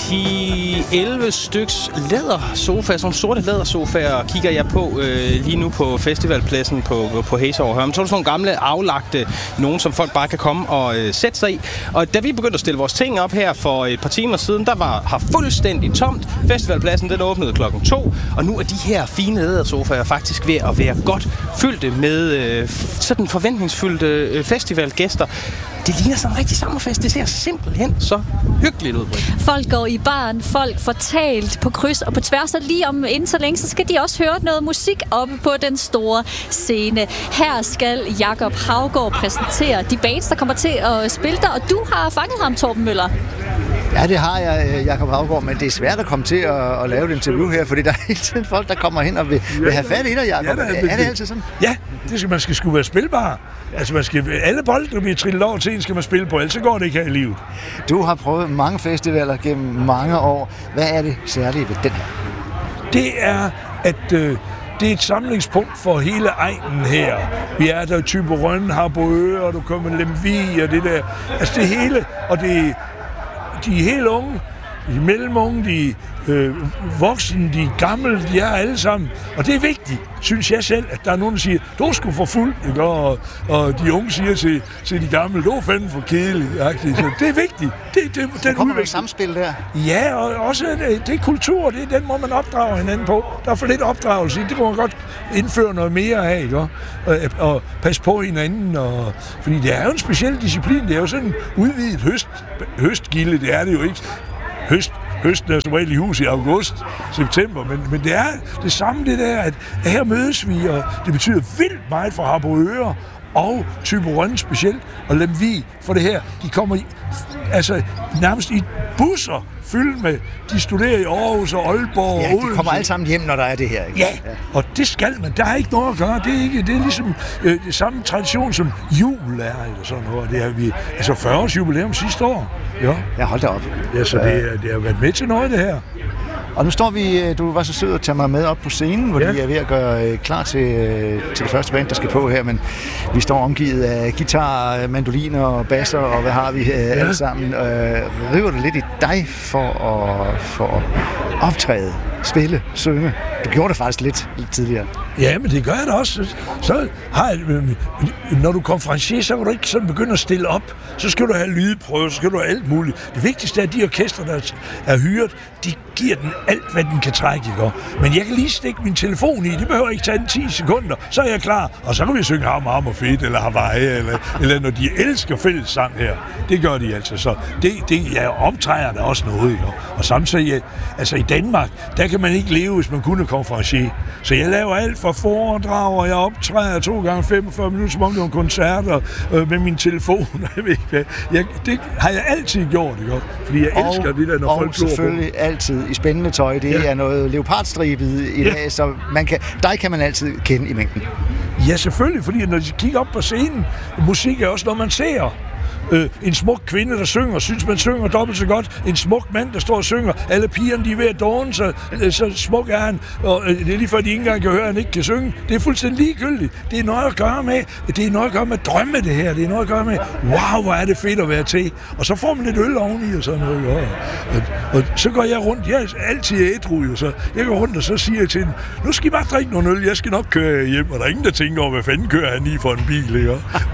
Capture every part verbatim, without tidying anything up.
ti elleve styks lædersofaer, sådan sorte lædersofaer, kigger jeg på øh, lige nu på festivalpladsen på, på Hæsovre Hørm. Så er der sådan nogle gamle, aflagte, nogen som folk bare kan komme og øh, sætte sig i. Og da vi begyndte at stille vores ting op her for et par timer siden, der var har fuldstændig tomt. Festivalpladsen, den åbnede klokken to, og nu er de her fine lædersofaer faktisk ved at være godt fyldte med øh, sådan forventningsfyldte øh, festivalgæster. Det ligner sådan en rigtig sommerfest. Det ser simpelthen så hyggeligt ud. Folk går i baren, folk får talt på kryds og på tværs, og lige om inden så længe, så skal de også høre noget musik oppe på den store scene. Her skal Jakob Haugaard præsentere de bands, der kommer til at spille der, og du har fanget ham, Torben Møller. Ja, det har jeg, Jakob Haugaard, men det er svært at komme til at, at lave et interview her, fordi der er hele tiden folk, der kommer hen og vil, vil have fat i dig, Jakob. Ja, er, er det altid sådan? Ja, det skal, man skal sgu være spilbar. Altså, man skal, alle bolde, der bliver trillet over til en, skal man spille på, ellers så går det ikke her i livet. Du har prøvet mange festivaler gennem mange år. Hvad er det særlige ved den her? Det er, at øh, det er et samlingspunkt for hele egnen her. Vi er der i Thyborøn, Harboøre, og du kommer Lemvig og det der. Altså det hele, og det de er helt unge, de er mellemunge, de er øh, voksne, de er gamle, de er alle sammen. Og det er vigtigt, synes jeg selv, at der er nogen, der siger, du skal få fuld, ikke? Og, og de unge siger til, til de gamle, du er fandme for kedelig. Så det er vigtigt. Det, det, så kommer der et samspil der? Ja, og også det, det er kultur, det er den må man opdrage hinanden på. Der er for lidt opdragelse, det må man godt indføre noget mere af, ikke? Og, og passe på hinanden, og, fordi det er jo en speciel disciplin, det er jo sådan en udvidet høst, høstgilde, det er det jo ikke. Høst, høsten er som regel i hus i august, september, men, men det er det samme det der, at her mødes vi, og det betyder vildt meget for Harboøre og Thyborøn specielt, og Lemvig for det her. De kommer i, altså nærmest i busser fyldt med, de studerer i Aarhus og Aalborg. Ja, de kommer alle sammen hjem, når der er det her. Ikke? Ja, ja, og det skal man. Der er ikke noget at gøre. Det er, ikke, det er ligesom øh, samme tradition som jul er, eller sådan noget. Det er vi, altså fyrre års jubilæum sidste år. Ja, ja hold da op. Ja, så det, er, det har været med til noget, det her. Og nu står vi, du var så sød at tage mig med op på scenen, hvor ja. de er ved at gøre klar til, til det første band, der skal på her, men vi står omgivet af guitar, mandoliner og basser, og hvad har vi ja. alle sammen. Øh, river det lidt i dig for at, for at optræde, spille, synge? Du gjorde det faktisk lidt, lidt tidligere. Ja, men det gør jeg da også. Så har jeg, når du konferencier, så kan du ikke sådan begynde at stille op. Så skal du have lydprøve, så skal du have alt muligt. Det vigtigste er, at de orkestre, der er hyret, de giver den alt, hvad den kan trække. Ikke? Men jeg kan lige stikke min telefon i. Det behøver ikke tage den ti sekunder. Så er jeg klar. Og så kan vi synge Ham, Ham og Fedt, eller Hawaii, eller, eller når de elsker fællessang her. Det gør de altså. Så det, det, jeg optræder der også noget. Ikke? Og samtidig, altså i Danmark, der kan man ikke leve, hvis man kunne konferencier. Så jeg laver alt fra foredrag, og jeg optræder to gange femogfyrre minutter, som om det var koncerter øh, med min telefon. Jeg ved ikke, jeg, det har jeg altid gjort, ikke? Fordi jeg og, elsker det der, når og folk glor på. Og selvfølgelig altid i spændende tøj. Det ja. er noget leopardstribet i ja. dag, så man kan, dig kan man altid kende i mængden. Ja, selvfølgelig, fordi når de kigger op på scenen, musik er også noget, man ser. Øh, en smuk kvinde, der synger, synes man synger dobbelt så godt. En smuk mand, der står og synger. Alle pigerne, de er ved at dåne, så, så smuk er han. Og øh, det er lige før, de ikke engang kan høre, at han ikke kan synge. Det er fuldstændig ligegyldigt. Det er noget at gøre med, det er noget at gøre med drømme, det her. Det er noget at gøre med, wow, hvor er det fedt at være til. Og så får man lidt øl oveni og sådan noget. Og, og, og så går jeg rundt. Jeg er altid ædru, jo, så jeg går rundt, og så siger jeg til den, nu skal I bare drikke nogle øl, jeg skal nok køre hjem. Og der er ingen, der tænker over, hvad fanden kører han i for en bil, ikke?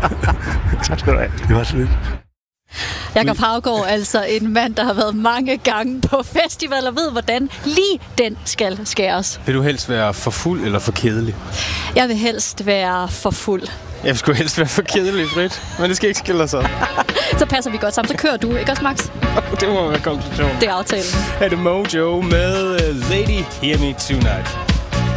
Tak skal du have. Det var så lidt. Jakob Haugaard, altså en mand, der har været mange gange på festival og ved, hvordan lige den skal skæres. Vil du helst være for fuld eller for kedelig? Jeg vil helst være for fuld. Jeg skulle helst være for kedelig, Britt, men det skal ikke skille sig. Så passer vi godt sammen. Så kører du, ikke også, Max? Det må være konklusionen. Det er aftalen. Her er det Mojo med Lady Hear Me Tonight.